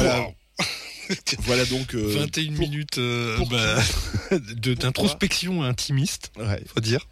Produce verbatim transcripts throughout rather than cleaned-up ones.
voilà. Voilà donc euh, vingt et une pour, minutes euh, pour bah, de, d'introspection intimiste, ouais. faut dire.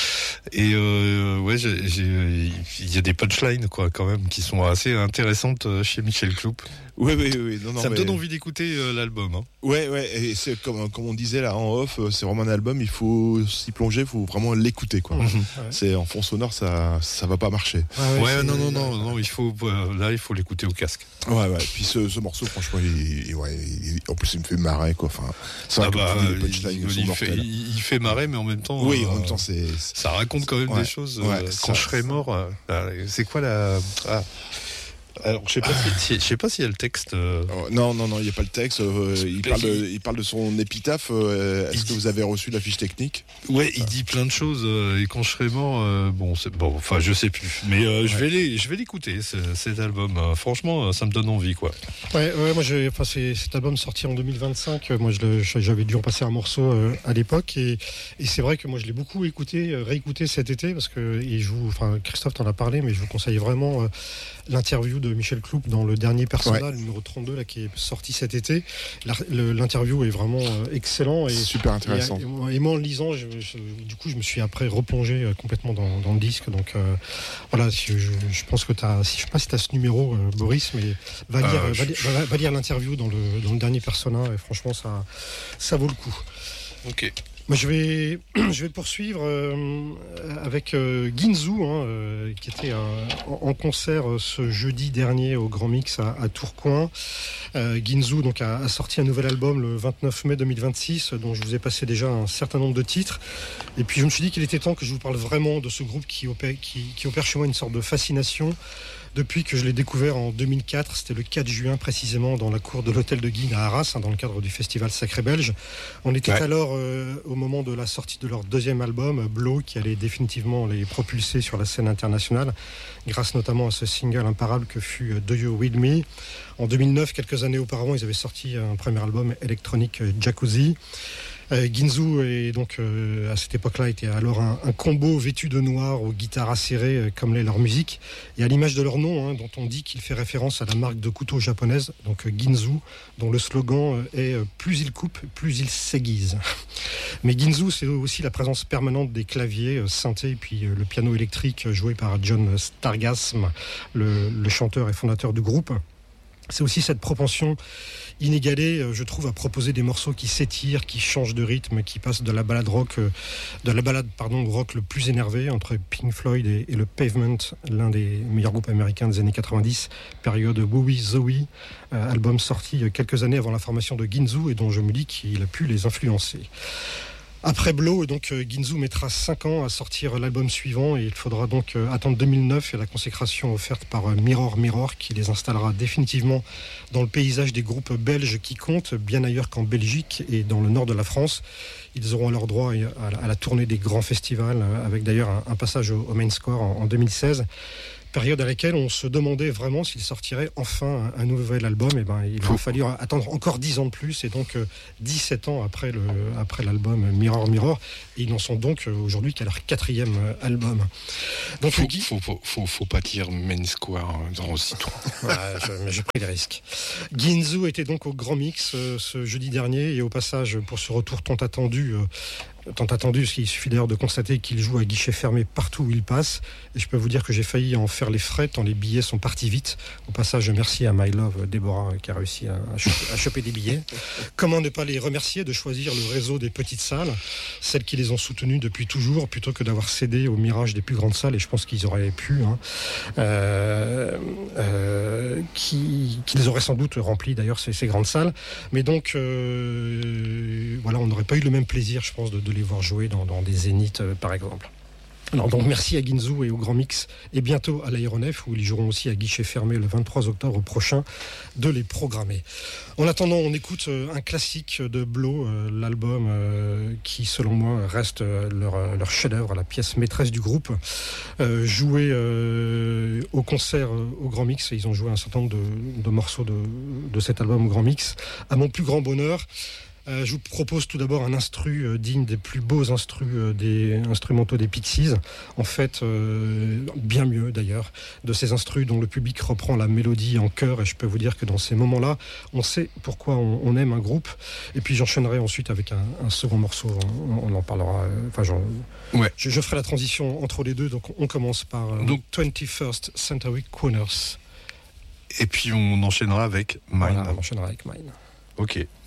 Et euh, ouais, j'ai, j'ai, il y a des punchlines quoi, quand même, qui sont assez intéressantes chez Michel Cloup. Oui, oui, oui. Non, non, ça me mais... donne envie d'écouter euh, l'album. Hein. Ouais, ouais. Et c'est comme, comme on disait là en off, c'est vraiment un album. Il faut s'y plonger, il faut vraiment l'écouter, quoi. Mmh. Ouais. C'est en fond sonore, ça, ça va pas marcher. Ah ouais, ouais non, non, non, non. Il faut euh, là, il faut l'écouter au casque. Ouais, ouais. Puis ce, ce morceau, franchement, il, il, ouais, il, en plus, il me fait marrer, quoi. Enfin, c'est ah bah, il, il, il, fait, il, il fait marrer, mais en même temps, oui, euh, en même temps, c'est, ça raconte quand même ouais, des choses. Ouais, euh, ça, quand je serai mort, euh, c'est quoi la ah. Alors, je sais pas si, je sais pas s'il y a le texte. Euh... Oh, non, non, non, il n'y a pas le texte. Euh, il, parle de, il parle de son épitaphe. Euh, est-ce il que dit... vous avez reçu la fiche technique ? Ouais, il dit plein de choses. Euh, et quand je serai mort, euh, bon, c'est bon. Enfin, je sais plus. Mais euh, ouais. je vais les, je vais l'écouter ce, cet album. Euh, franchement, ça me donne envie, quoi. Ouais, ouais. Moi, j'ai, enfin, c'est cet album sorti en deux mille vingt-cinq. Moi, je le, j'avais dû en passer un morceau euh, à l'époque, et, et c'est vrai que moi, je l'ai beaucoup écouté, euh, réécouté cet été, parce que et je vous, enfin, Christophe t'en a parlé, mais je vous conseille vraiment euh, l'interview de Michel Cloup dans le dernier Persona, ouais. le numéro trente-deux, là, qui est sorti cet été. La, le, l'interview est vraiment euh, excellent et super intéressant. Et, et, et moi, en le lisant, je, je, du coup, je me suis après replongé euh, complètement dans, dans le disque. Donc euh, voilà, je, je, je pense que t'as, si, je sais pas si t'as ce numéro, euh, Boris, mais va lire, euh, va, je... va, va lire l'interview dans le dans le dernier Persona. Et franchement, ça, ça vaut le coup. Ok. Moi, je vais, je vais poursuivre euh, avec euh, Ginzu, hein, euh, qui était euh, en, en concert euh, ce jeudi dernier au Grand Mix à, à Tourcoing. Euh, Ginzu donc, a, a sorti un nouvel album le vingt-neuf mai deux mille vingt-six, dont je vous ai passé déjà un certain nombre de titres. Et puis, je me suis dit qu'il était temps que je vous parle vraiment de ce groupe qui opère, qui, qui opère chez moi une sorte de fascination. Depuis que je l'ai découvert en deux mille quatre, c'était le quatre juin précisément, dans la cour de l'hôtel de Guine à Arras, hein, dans le cadre du festival Sacré Belge. On était ouais. alors euh, au moment de la sortie de leur deuxième album, Blow, qui allait définitivement les propulser sur la scène internationale, grâce notamment à ce single imparable que fut Do You With Me. En deux mille neuf, quelques années auparavant, ils avaient sorti un premier album électronique, Jacuzzi. Euh, Ginzu est donc euh, à cette époque-là était alors un, un combo vêtu de noir aux guitares acérées euh, comme l'est leur musique, et à l'image de leur nom, hein, dont on dit qu'il fait référence à la marque de couteaux japonaise, donc euh, Ginzu, dont le slogan euh, est euh, plus il coupe, plus il s'aiguise. Mais Ginzu, c'est aussi la présence permanente des claviers, euh, synthés, puis euh, le piano électrique euh, joué par John Stargasm, le, le chanteur et fondateur du groupe. C'est aussi cette propension inégalée, je trouve, à proposer des morceaux qui s'étirent, qui changent de rythme, qui passent de la balade rock, de la balade pardon rock le plus énervé entre Pink Floyd et, et le Pavement, l'un des meilleurs groupes américains des années quatre-vingt-dix, période Wowie Zowie, euh, album sorti quelques années avant la formation de Ginzu et dont je me dis qu'il a pu les influencer. Après Blow, donc Ginzu mettra cinq ans à sortir l'album suivant, et il faudra donc attendre deux mille neuf et la consécration offerte par Mirror Mirror, qui les installera définitivement dans le paysage des groupes belges qui comptent bien ailleurs qu'en Belgique et dans le nord de la France. Ils auront alors droit à la tournée des grands festivals, avec d'ailleurs un passage au Main Score en deux mille seize. Période à laquelle on se demandait vraiment s'il sortirait enfin un, un nouvel album. Et ben, il a fallu attendre encore dix ans de plus, et donc euh, dix-sept ans après, le, après l'album Mirror Mirror. Et ils n'en sont donc euh, aujourd'hui qu'à leur quatrième euh, album. Donc, faut, Guy... faut, faut, faut, faut pas dire Main Square dans aussitôt. Voilà, je, j'ai pris les risques. Ginzu était donc au Grand Mix euh, ce jeudi dernier, et au passage, pour ce retour tant attendu, euh, tant attendu, il suffit d'ailleurs de constater qu'il joue à guichet fermé partout où il passe. Et je peux vous dire que j'ai failli en faire les frais tant les billets sont partis vite. Au passage, merci à My Love Déborah qui a réussi à, à, choper, à choper des billets. Comment ne pas les remercier de choisir le réseau des petites salles, celles qui les ont soutenues depuis toujours, plutôt que d'avoir cédé au mirage des plus grandes salles. Et je pense qu'ils auraient pu, hein, euh, euh, qui, qu'ils auraient sans doute rempli d'ailleurs ces, ces grandes salles. Mais donc, euh, voilà, on n'aurait pas eu le même plaisir, je pense, de, de les voir jouer dans, dans des zéniths, euh, par exemple. Alors donc merci à Ginzu et au Grand Mix, et bientôt à l'Aéronef, où ils joueront aussi à guichet fermé le vingt-trois octobre prochain, de les programmer. En attendant, on écoute un classique de Blow, euh, l'album euh, qui selon moi reste leur, leur chef-d'œuvre, la pièce maîtresse du groupe, euh, joué euh, au concert euh, au Grand Mix. Ils ont joué un certain nombre de, de morceaux de, de cet album au Grand Mix, à mon plus grand bonheur. Euh, je vous propose tout d'abord un instru euh, digne des plus beaux instrus euh, des instrumentaux des Pixies. En fait, euh, bien mieux d'ailleurs, de ces instrus dont le public reprend la mélodie en chœur. Et je peux vous dire que dans ces moments-là, on sait pourquoi on, on aime un groupe. Et puis j'enchaînerai ensuite avec un, un second morceau. On, on en parlera. Euh, enfin, genre, ouais. je, je ferai la transition entre les deux. Donc on commence par euh, Donc, twenty-first Century Crooners. Et puis on enchaînera avec Mine. Voilà, on enchaînera avec Mine. Ok.